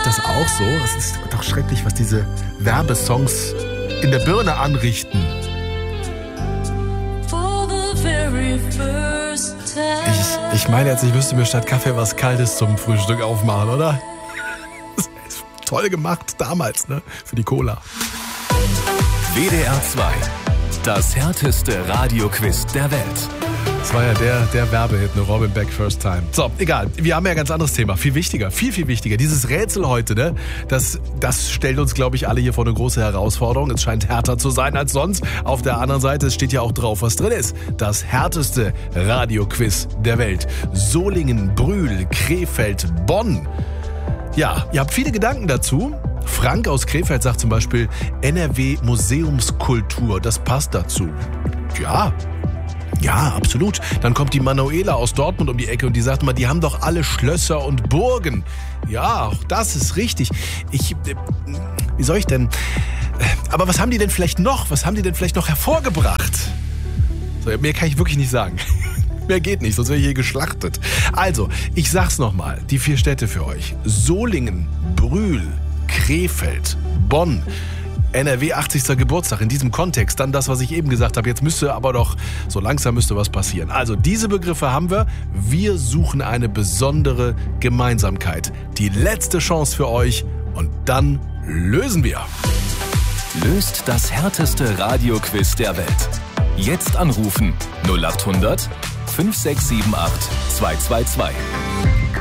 das auch so? Es ist doch schrecklich, was diese Werbesongs in der Birne anrichten. Ich meine jetzt, ich müsste mir statt Kaffee was Kaltes zum Frühstück aufmachen, oder? Das ist toll gemacht damals, ne? Für die Cola. WDR 2. Das härteste Radioquiz der Welt. Das war ja der Werbehit, ne? Robin Beck, First Time. So, egal. Wir haben ja ein ganz anderes Thema. Viel wichtiger, viel wichtiger. Dieses Rätsel heute, ne? Das stellt uns, glaube ich, alle hier vor eine große Herausforderung. Es scheint härter zu sein als sonst. Auf der anderen Seite, es steht ja auch drauf, was drin ist. Das härteste Radioquiz der Welt. Solingen, Brühl, Krefeld, Bonn. Ja, ihr habt viele Gedanken dazu. Frank aus Krefeld sagt zum Beispiel NRW Museumskultur. Das passt dazu. Ja, absolut. Dann kommt die Manuela aus Dortmund um die Ecke und die sagt mal, die haben doch alle Schlösser und Burgen. Ja, auch das ist richtig. Wie soll ich denn? Aber was haben die denn vielleicht noch? Was haben die denn vielleicht noch hervorgebracht? So, mehr kann ich wirklich nicht sagen. Mehr geht nicht, sonst wäre ich hier geschlachtet. Also, ich sag's nochmal. Die 4 Städte für euch. Solingen, Brühl, Krefeld, Bonn. NRW 80. Geburtstag in diesem Kontext, dann das, was ich eben gesagt habe. Jetzt müsste aber doch, so langsam müsste was passieren. Also diese Begriffe haben wir. Wir suchen eine besondere Gemeinsamkeit. Die letzte Chance für euch und dann lösen wir. Löst das härteste Radioquiz der Welt. Jetzt anrufen 0800 5678 222.